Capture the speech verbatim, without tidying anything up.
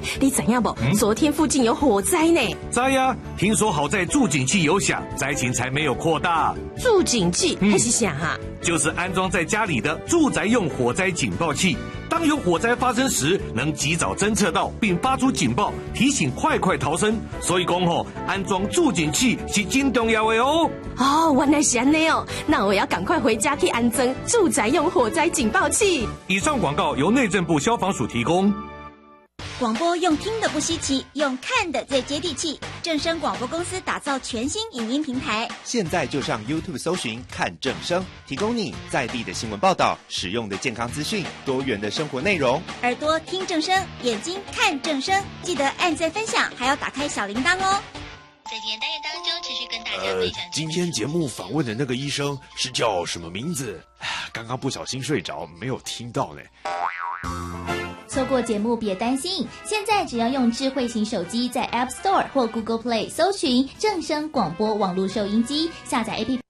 你知影不？嗯、昨天附近有火灾呢。 知呀，听说好在助警器有响，灾情才没有扩大。 助警器还是啥啊？ 就是安装在家里的住宅用火灾警报器。当有火灾发生时，能及早侦测到并发出警报，提醒快快逃生。所以讲吼，安装助警器是真重要的哦。 哦，原来是安尼哦，那我要赶快回家去安装住宅用火灾警报器。 以上广告由内政部消防署提供。 广播用听的不稀奇，用看的最接地气。正声广播公司打造全新影音平台， 现在就上 YouTube 搜寻看正声，提供你在地的新闻报道、实用的健康资讯、多元的生活内容。 耳朵听正声，眼睛看正声，记得按赞分享，还要打开小铃铛哦。 在今天单元当中，持续跟大家分享。 呃，今天节目访问的那个医生是叫什么名字？刚刚不小心睡着，没有听到呢。 错过节目别担心，现在只要用智慧型手机在 App Store 或 Google Play 搜寻正声广播网络收音机，下载 A P P